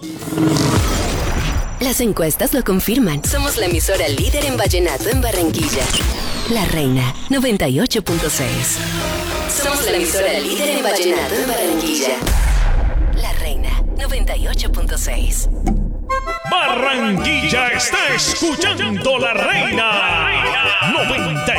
Las encuestas lo confirman. Somos la emisora líder en vallenato en Barranquilla. La Reina 98.6. Somos la emisora líder en vallenato en Barranquilla. La Reina 98.6. Barranquilla está escuchando La Reina 98.